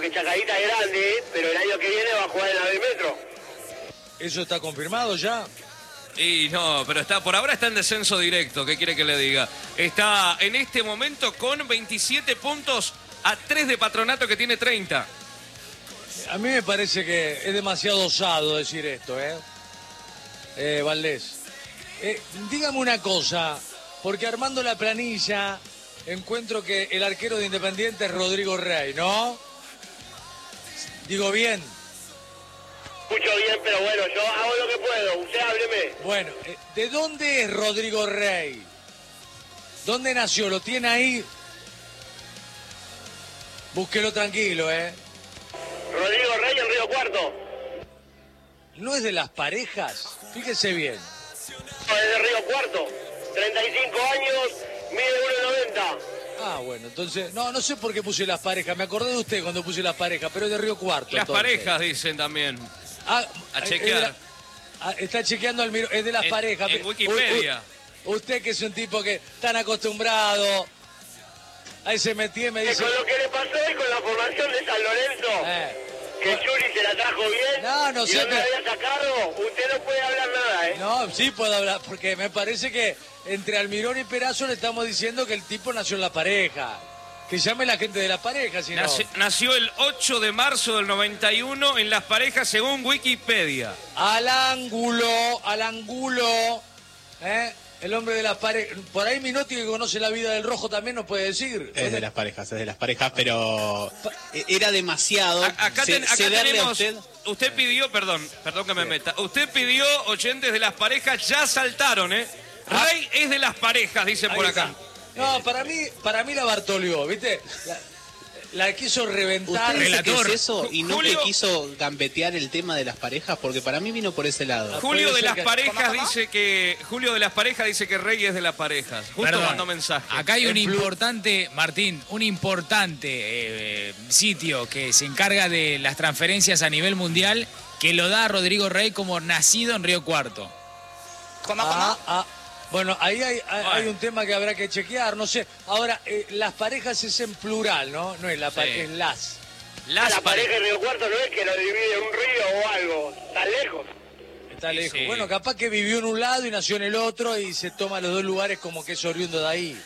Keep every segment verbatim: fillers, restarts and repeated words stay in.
que Chacarita es grande, pero el año que viene va a jugar en la B Metro. ¿Eso está confirmado ya? Y no, pero está por ahora está en descenso directo, ¿qué quiere que le diga? Está en este momento con veintisiete puntos a tres de Patronato que tiene treinta. A mí me parece que es demasiado osado decir esto, ¿eh? Eh, Valdés. Eh, dígame una cosa, porque armando la planilla encuentro que el arquero de Independiente es Rodrigo Rey, ¿no? Digo bien. Escucho bien, pero bueno, yo hago lo que puedo, usted hábleme. Bueno, eh, ¿de dónde es Rodrigo Rey? ¿Dónde nació? ¿Lo tiene ahí? Búsquelo tranquilo, ¿eh? Rodrigo Rey en Río Cuarto. ¿No es de Las Parejas? Fíjese bien. No, es de Río Cuarto. treinta y cinco años, mide uno noventa. Ah, bueno, entonces, no, no sé por qué puse Las Parejas. Me acordé de usted cuando puse Las Parejas, pero es de Río Cuarto. Las entonces. parejas dicen también. Ah, A es chequear. de la- ah, está chequeando al miro, es de Las En- Parejas. en U- Wikipedia. u- usted que es un tipo que tan acostumbrado a ese métier me Que dice... con lo que le pasó hoy con la formación de San Lorenzo, Eh, que Churi se la trajo bien, No, no y sé, no me pero- había sacado, usted no puede hablar nada, ¿eh? no, sí puedo hablar, porque me parece que entre Almirón y Perazo le estamos diciendo que el tipo nació en La Pareja. Que llame la gente de La Pareja, si no... Nació, nació el ocho de marzo del noventa y uno en Las Parejas según Wikipedia. Al ángulo, al ángulo, ¿eh? El hombre de Las Parejas. Por ahí Minotti, que conoce la vida del Rojo, también nos puede decir. Es de las parejas, es de las parejas, pero era demasiado A- acá, ten- acá cederle a tenemos, usted. usted pidió, perdón, perdón que me meta, usted pidió oyentes de Las Parejas, ya saltaron, ¿eh? Rey es de Las Parejas, dicen por Ahí acá. está. No, para mí, para mí la Bartolió, ¿viste? La, la quiso reventar. ¿Usted dice que Relator. es eso y no Julio- que quiso gambetear el tema de las parejas? Porque para mí vino por ese lado. Julio puede de ser Las que- Parejas ¿Cómo, cómo? dice que Julio de Las Parejas dice que Rey es de Las Parejas. Justo Perdón, mandó mensaje. Acá hay un En Blue. importante, Martín, un importante eh, sitio que se encarga de las transferencias a nivel mundial, que lo da a Rodrigo Rey como nacido en Río Cuarto. Ah, ah. Bueno, ahí hay, hay, Bueno. hay un tema que habrá que chequear, no sé. Ahora, eh, las parejas es en plural, ¿no? No es la pareja, Sí. es las. Las la pareja Parejas. de Río Cuarto no es que lo divide un río o algo, está lejos. Está Sí, lejos. sí. Bueno, capaz que vivió en un lado y nació en el otro y se toma los dos lugares como que es oriundo de ahí.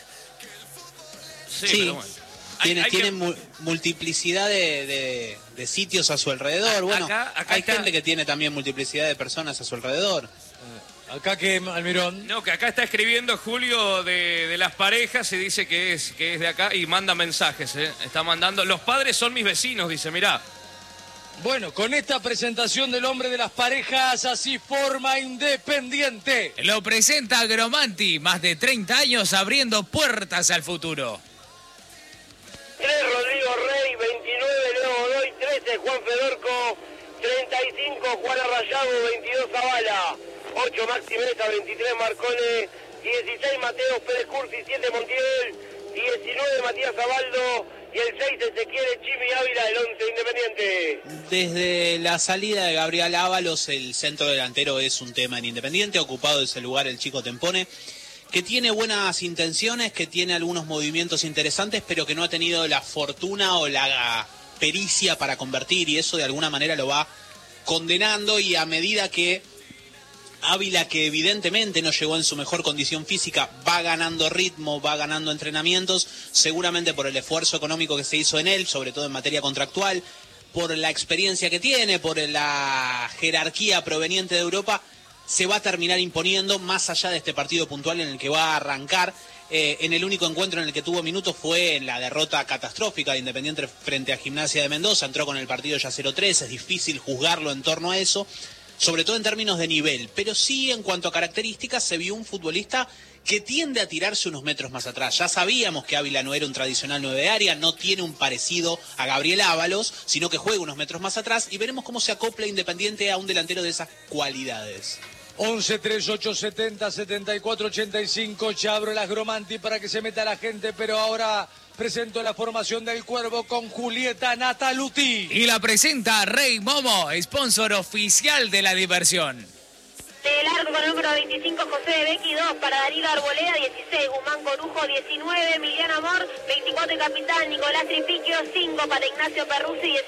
Sí, Sí. pero bueno. Hay- Tiene, hay tiene que- mu- multiplicidad de, de- de sitios a su alrededor. A- Bueno, acá- acá hay está- gente que tiene también multiplicidad de personas a su alrededor. Acá que, Almirón. No, que acá está escribiendo Julio de, de Las Parejas y dice que es, que es de acá y manda mensajes, ¿eh? Está mandando. Los padres son mis vecinos, dice, mirá. Bueno, con esta presentación del hombre de las parejas, así forma Independiente. Lo presenta Gromanti, más de treinta años abriendo puertas al futuro. tres Rodrigo Rey, veintinueve Leo Godoy, trece Juan Fedorco, treinta y cinco Juan Arrayado, veintidós Zavala, ocho Maxi Mesa, veintitrés Marcone, dieciséis Mateo Pérez Cursi, siete Montiel, diecinueve Matías Abaldo y el seis Ezequiel Chimi Ávila, el once Independiente. Desde la salida de Gabriel Ábalos, el centro delantero es un tema en Independiente, ocupado ese lugar el Chico Tempone, que tiene buenas intenciones, que tiene algunos movimientos interesantes, pero que no ha tenido la fortuna o la pericia para convertir, y eso de alguna manera lo va condenando, y a medida que Ávila, que evidentemente no llegó en su mejor condición física, va ganando ritmo, va ganando entrenamientos, seguramente por el esfuerzo económico que se hizo en él, sobre todo en materia contractual, por la experiencia que tiene, por la jerarquía proveniente de Europa, se va a terminar imponiendo más allá de este partido puntual en el que va a arrancar. Eh, en el único encuentro en el que tuvo minutos fue en la derrota catastrófica de Independiente frente a Gimnasia de Mendoza, entró con el partido ya cero tres, es difícil juzgarlo en torno a eso, sobre todo en términos de nivel, pero sí en cuanto a características se vio un futbolista que tiende a tirarse unos metros más atrás. Ya sabíamos que Ávila no era un tradicional nueve de área, no tiene un parecido a Gabriel Ábalos, sino que juega unos metros más atrás, y veremos cómo se acopla Independiente a un delantero de esas cualidades. once treinta y ocho setenta setenta y cuatro ochenta y cinco, ya abro las Gromanti para que se meta la gente, pero ahora presento la formación del Cuervo con Julieta Nataluti. Y la presenta Rey Momo, sponsor oficial de la diversión. El arco con el número veinticinco, José de Becky, dos para Darío Arboleda, dieciséis, Guzmán Corujo, diecinueve, Emiliano Amor, veinticuatro, Capitán Nicolás Tripiquio, cinco para Ignacio Perruzzi,